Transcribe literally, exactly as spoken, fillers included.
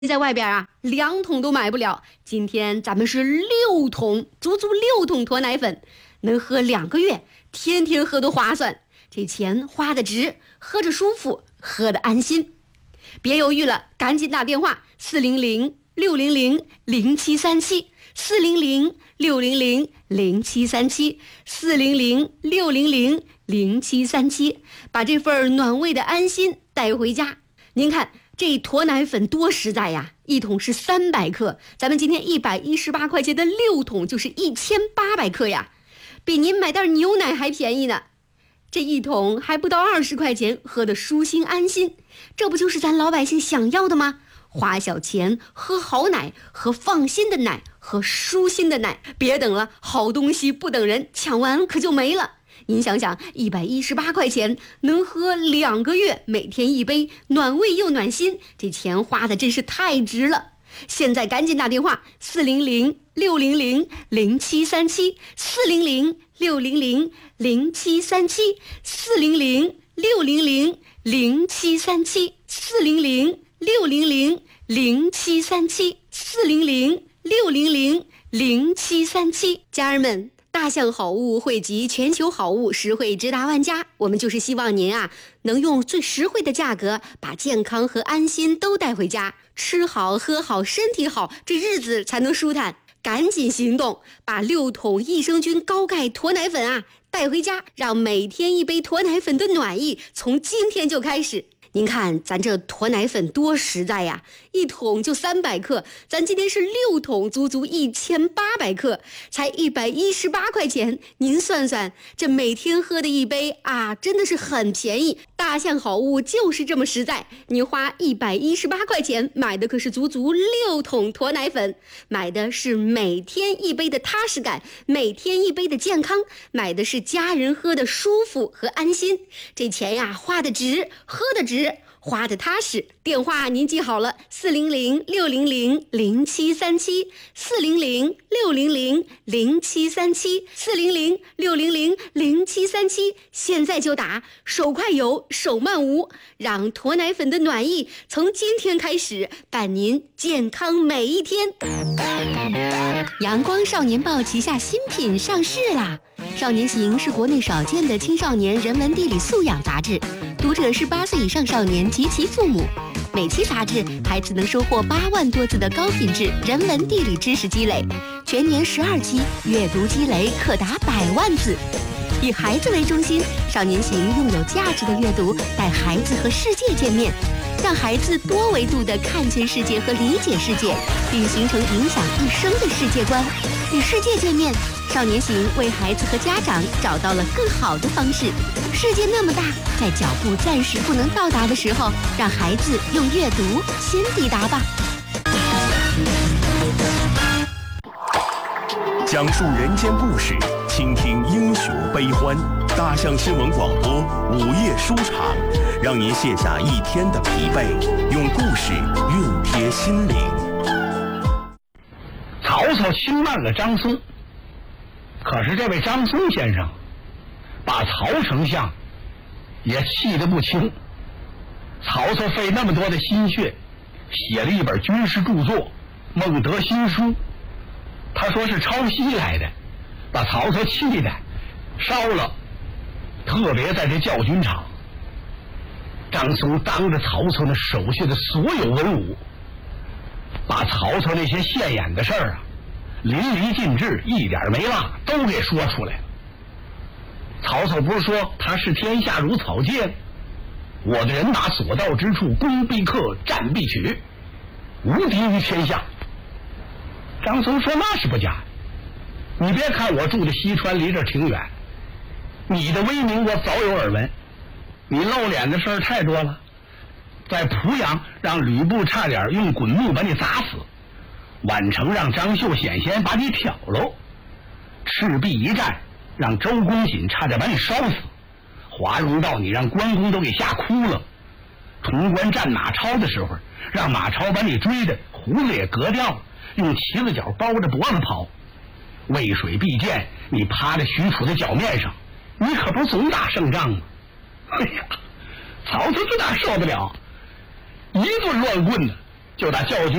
在外边啊，两桶都买不了。今天咱们是六桶，足足六桶脱奶粉，能喝两个月，天天喝都划算。这钱花的值，喝着舒服，喝的安心。别犹豫了，赶紧打电话四零零六零零零七三七，四零零六零零零七三七，四零零六零零零七三七，把这份暖胃的安心带回家。您看这坨奶粉多实在呀，一桶是三百克，咱们今天一百一十八块钱的六桶就是一千八百克呀，比您买袋牛奶还便宜呢。这一桶还不到二十块钱，喝得舒心安心，这不就是咱老百姓想要的吗？花小钱喝好奶，喝放心的奶，喝舒心的奶。别等了，好东西不等人，抢完可就没了。您想想，一百一十八块钱能喝两个月，每天一杯，暖胃又暖心，这钱花的真是太值了。现在赶紧打电话四零零六零零零七三七，四零零六零零零七三七，四零零六零零零七三七，四零零六零零零七三七，四零零六零零零七三七。家人们，大象好物汇集全球好物，实惠直达万家。我们就是希望您啊，能用最实惠的价格，把健康和安心都带回家。吃好喝好身体好，这日子才能舒坦。赶紧行动，把六桶益生菌高钙脱奶粉啊带回家，让每天一杯脱奶粉的暖意从今天就开始。您看咱这脱奶粉多实在呀，一桶就三百克，咱今天是六桶，足足一千八百克，才一百一十八块钱。您算算，这每天喝的一杯啊，真的是很便宜。大象好物就是这么实在，你花一百一十八块钱买的可是足足六桶脱奶粉，买的是每天一杯的踏实感，每天一杯的健康，买的是家人喝的舒服和安心。这钱呀，花的值，喝的值，花的踏实。电话您记好了，四零零六零零零七三七，四零零六零零零七三七，四零零六零零零七三七，现在就打，手快有，手慢无，让脱奶粉的暖意从今天开始伴您健康每一天。阳光少年报旗下新品上市啦！少年行是国内少见的青少年人文地理素养杂志，读者是八岁以上少年及其父母。每期杂志，孩子能收获八万多字的高品质人文地理知识积累，全年十二期，阅读积累可达百万字。以孩子为中心，少年行用有价值的阅读带孩子和世界见面，让孩子多维度地看见世界和理解世界，并形成影响一生的世界观。与世界见面，少年行为孩子和家长找到了更好的方式。世界那么大，在脚步暂时不能到达的时候，让孩子用阅读先抵达吧。 讲述人间故事，倾听英雄悲欢。大象新闻广播午夜书场，让您卸下一天的疲惫，用故事熨贴心灵。 曹操轻慢了张松，可是这位张松先生把曹丞相也气得不轻。曹操费那么多的心血写了一本军事著作《孟德新书》，他说是抄袭来的，把曹操气的烧了，特别在这教军场。张松当着曹操那手下的所有文武，把曹操那些现眼的事儿啊，淋漓尽致，一点没落，都给说出来了。曹操不是说他是天下如草芥，我的人马所到之处，攻必克，战必取，无敌于天下。张松说那是不假，你别看我住的西川离这挺远，你的威名我早有耳闻，你露脸的事儿太多了。在濮阳让吕布差点用滚木把你砸死，宛城让张绣险些把你挑喽，赤壁一战让周公瑾差点把你烧死，华容道你让关公都给吓哭了，潼关战马超的时候让马超把你追的胡子也割掉了，用旗子角包着脖子跑，渭水避箭你趴在许褚的脚面上，你可不总打胜仗吗？哎呀，曹操这哪受得了，一顿乱棍呢， 就打教育局